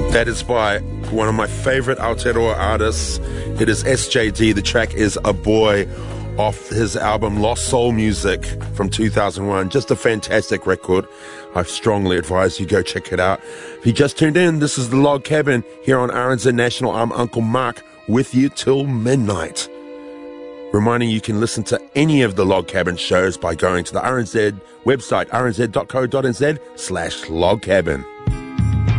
That is by one of my favorite Aotearoa artists. It is SJD. The track is A Boy off his album Lost Soul Music from 2001. Just a fantastic record. I strongly advise you go check it out. If you just tuned in, this is the Log Cabin here on RNZ National. I'm Uncle Mark with you till midnight. Reminding you can listen to any of the Log Cabin shows by going to the RNZ website, rnz.co.nz/logcabin.